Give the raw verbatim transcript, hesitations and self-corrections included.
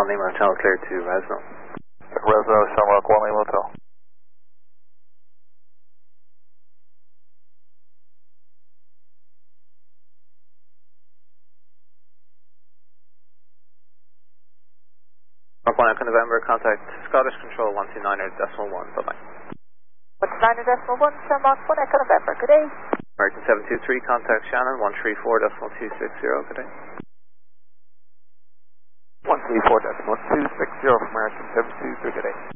one Lima Hotel, clear to Resno. Resno, Shamrock one Lima Hotel. Rock one Echo November, contact Scottish Control one two nine decimal one, bye bye. one two nine decimal one, Shamrock one Echo November, good day. American seven two three, contact Shannon one three four decimal two six zero, good day. one three four decimal two six zero from American seven two three, good day.